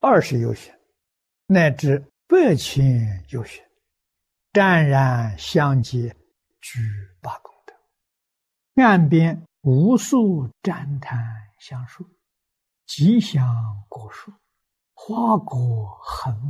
20有学，乃至100千有学，湛然相接，具八功德。岸边无数旃檀香树，吉祥果树，花果横